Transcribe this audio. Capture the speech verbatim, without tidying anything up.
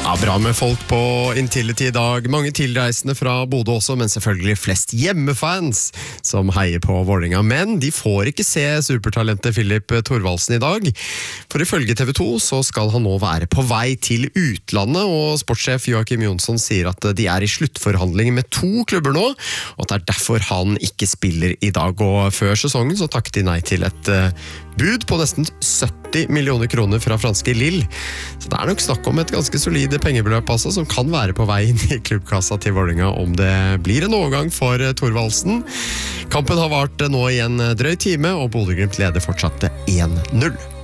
Ja, bra med folk på Intility i dag. Mange tilreisende fra Bodø også, men selvfølgelig flest hjemmefans som heier på Vålerenga. Men de får ikke se supertalentet Filip Thorvaldsen i dag. For ifølge T V to så skal han nå være på vei til utlandet, og sportssjef Joakim Jonsson sier at de er i sluttforhandlinger med to klubber nå, og at det er derfor han ikke spiller i dag. Og før sesongen så takket de nei til et bud på nesten sytti millioner kroner fra franske Lille. Så det er nok snakk om et ganske solid pengebeløp altså, som kan være på vei inn i klubbkassa til Vålerenga om det blir en overgang for Thorvaldsen. Kampen har vart nå i en drøy time, og Bodø Glimt leder fortsatt én null.